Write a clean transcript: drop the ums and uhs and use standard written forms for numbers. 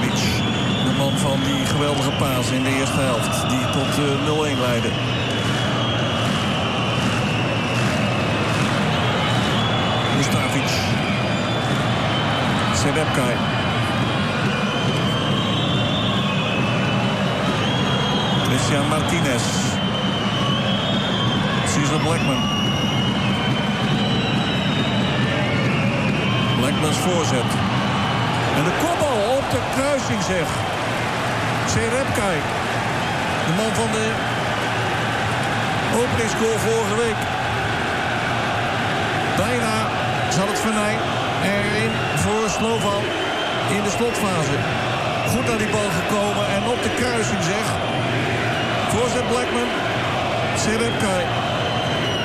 Savic. De man van die geweldige paas in de eerste helft. Die tot 0-1 leidde. Mustafic. Serebkay. Christian Martinez. Cecil Blackman. Blackmans voorzet. En de kopbal op de kruising, zeg. Serebkay. De man van de openingsgoal vorige week. Bijna zat het venijn erin voor Slovan in de slotfase. Goed naar die bal gekomen en op de kruising, zeg. Voorzet Blackman. Serebkay.